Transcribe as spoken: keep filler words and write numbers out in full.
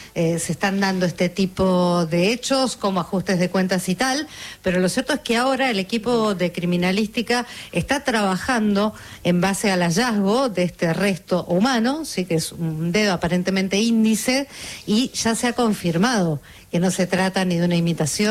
eh, se están dando este tipo de hechos como ajustes de cuentas y tal, pero lo cierto es que ahora el equipo de criminalística está trabajando en base al hallazgo de este resto humano, sí que es un dedo aparentemente índice, y ya se ha confirmado que no se trata ni de una imitación